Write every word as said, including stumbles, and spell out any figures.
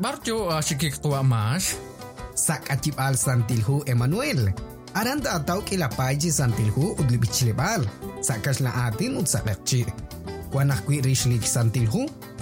barjo asyik ketua mas. Sak acip al santilhu Emmanuel. Aran tak tahu kila paji santilhu udli bichilebal. Sakas la atin ut sakakci. Kuanah kui rishlik santilhu